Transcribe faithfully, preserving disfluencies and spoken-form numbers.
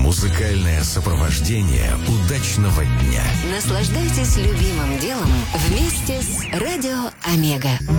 Музыкальное сопровождение удачного дня. Наслаждайтесь любимым делом вместе с Радио Омега.